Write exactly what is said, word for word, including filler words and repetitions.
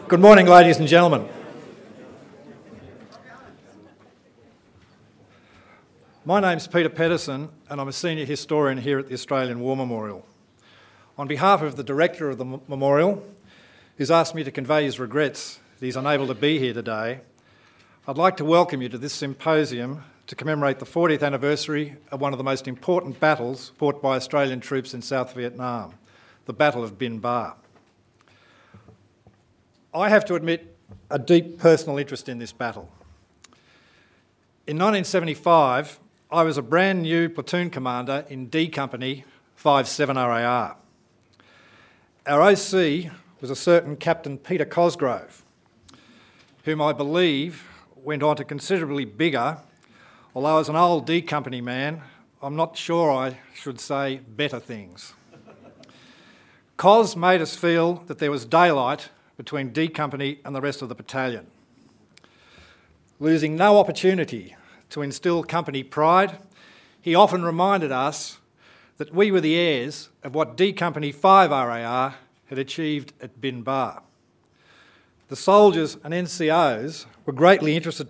Good morning, ladies and gentlemen. My name's Peter Pedersen and I'm a senior historian here at the Australian War Memorial. On behalf of the director of the M- memorial, who's asked me to convey his regrets that he's unable to be here today, I'd like to welcome you to this symposium to commemorate the fortieth anniversary of one of the most important battles fought by Australian troops in South Vietnam, the Battle of Bin Ba. I have to admit a deep personal interest in this battle. In nineteen seventy-five, I was a brand new platoon commander in D Company five seven R A R. Our O C was a certain Captain Peter Cosgrove, whom I believe went on to considerably bigger, although as an old D Company man, I'm not sure I should say better things. Cos made us feel that there was daylight between D Company and the rest of the battalion. Losing no opportunity to instil company pride, he often reminded us that we were the heirs of what D Company five R A R had achieved at Bin Ba. The soldiers and N C Os were greatly interested